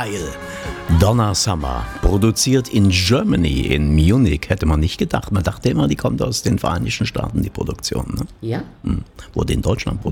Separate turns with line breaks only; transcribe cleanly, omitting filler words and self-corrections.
Geil. Donna Summer, produziert in Germany, in Munich, hätte man nicht gedacht. Man dachte immer, die kommt aus den Vereinigten Staaten, die Produktion. Ne?
Ja.
Wurde in Deutschland produziert.